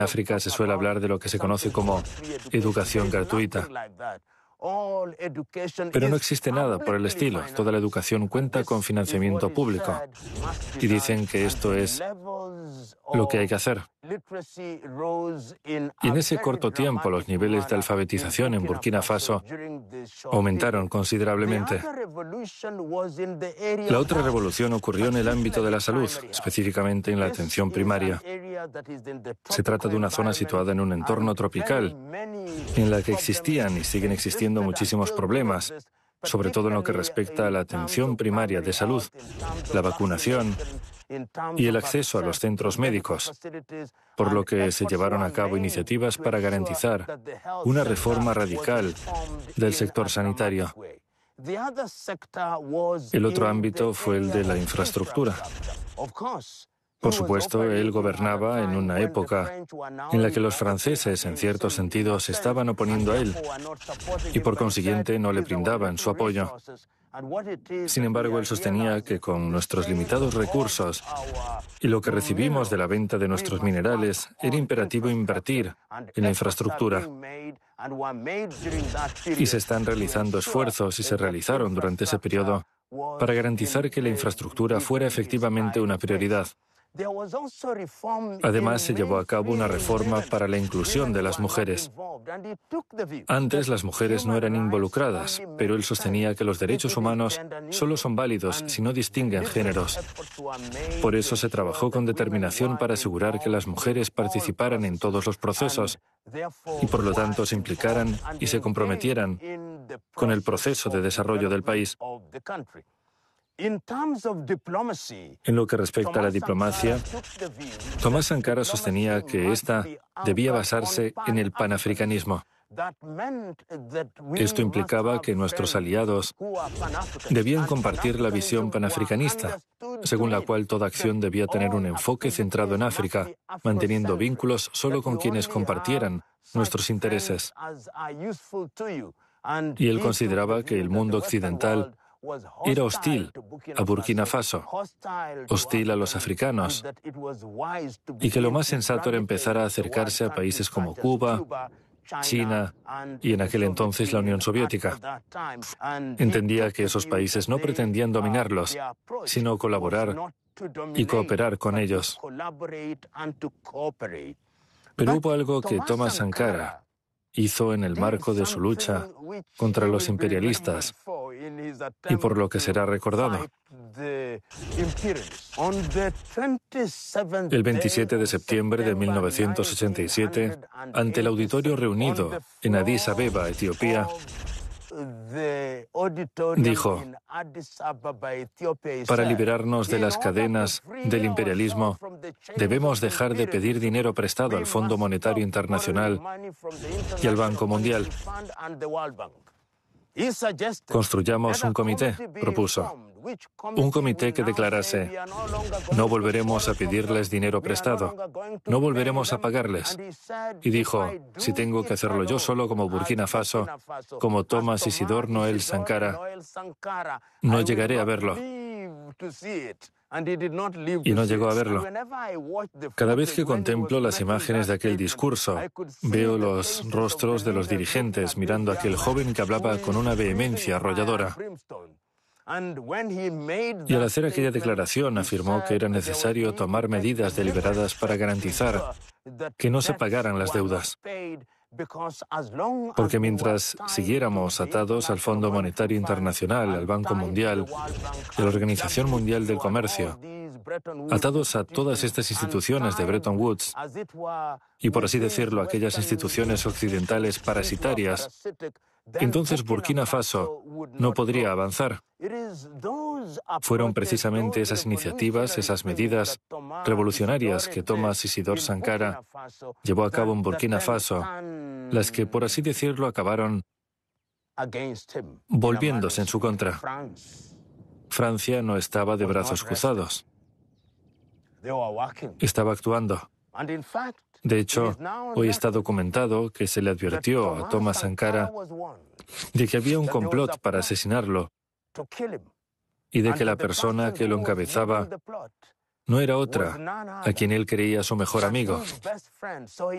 África se suele hablar de lo que se conoce como educación gratuita. Pero no existe nada por el estilo. Toda la educación cuenta con financiamiento público. Y dicen que esto es lo que hay que hacer. Y en ese corto tiempo los niveles de alfabetización en Burkina Faso aumentaron considerablemente. La otra revolución ocurrió en el ámbito de la salud, específicamente en la atención primaria. Se trata de una zona situada en un entorno tropical, en la que existían y siguen existiendo muchísimos problemas, sobre todo en lo que respecta a la atención primaria de salud, la vacunación y el acceso a los centros médicos, por lo que se llevaron a cabo iniciativas para garantizar una reforma radical del sector sanitario. El otro ámbito fue el de la infraestructura. Por supuesto, él gobernaba en una época en la que los franceses, en cierto sentido, se estaban oponiendo a él y, por consiguiente, no le brindaban su apoyo. Sin embargo, él sostenía que con nuestros limitados recursos y lo que recibimos de la venta de nuestros minerales, era imperativo invertir en la infraestructura. Y se están realizando esfuerzos y se realizaron durante ese periodo para garantizar que la infraestructura fuera efectivamente una prioridad. Además, se llevó a cabo una reforma para la inclusión de las mujeres. Antes las mujeres no eran involucradas, pero él sostenía que los derechos humanos solo son válidos si no distinguen géneros. Por eso se trabajó con determinación para asegurar que las mujeres participaran en todos los procesos y por lo tanto se implicaran y se comprometieran con el proceso de desarrollo del país. En lo que respecta a la diplomacia, Thomas Sankara sostenía que ésta debía basarse en el panafricanismo. Esto implicaba que nuestros aliados debían compartir la visión panafricanista, según la cual toda acción debía tener un enfoque centrado en África, manteniendo vínculos solo con quienes compartieran nuestros intereses. Y él consideraba que el mundo occidental era hostil a Burkina Faso, hostil a los africanos, y que lo más sensato era empezar a acercarse a países como Cuba, China y en aquel entonces la Unión Soviética. Entendía que esos países no pretendían dominarlos, sino colaborar y cooperar con ellos. Pero hubo algo que Thomas Sankara hizo en el marco de su lucha contra los imperialistas y por lo que será recordado. El 27 de septiembre de 1987, ante el auditorio reunido en Addis Abeba, Etiopía, dijo: para liberarnos de las cadenas del imperialismo, debemos dejar de pedir dinero prestado al Fondo Monetario Internacional y al Banco Mundial. Construyamos un comité, propuso. Un comité que declarase: no volveremos a pedirles dinero prestado, no volveremos a pagarles. Y dijo: si tengo que hacerlo yo solo como Burkina Faso, como Thomas Isidore Noël Sankara, no llegaré a verlo. Y no llegó a verlo. Cada vez que contemplo las imágenes de aquel discurso, veo los rostros de los dirigentes mirando a aquel joven que hablaba con una vehemencia arrolladora. Y al hacer aquella declaración afirmó que era necesario tomar medidas deliberadas para garantizar que no se pagaran las deudas. Porque mientras siguiéramos atados al Fondo Monetario Internacional, al Banco Mundial y a la Organización Mundial del Comercio, atados a todas estas instituciones de Bretton Woods y, por así decirlo, aquellas instituciones occidentales parasitarias, entonces Burkina Faso no podría avanzar. Fueron precisamente esas iniciativas, esas medidas revolucionarias que Thomas Isidore Sankara llevó a cabo en Burkina Faso, las que, por así decirlo, acabaron volviéndose en su contra. Francia no estaba de brazos cruzados. Estaba actuando. De hecho, hoy está documentado que se le advirtió a Thomas Sankara de que había un complot para asesinarlo y de que la persona que lo encabezaba no era otra a quien él creía su mejor amigo.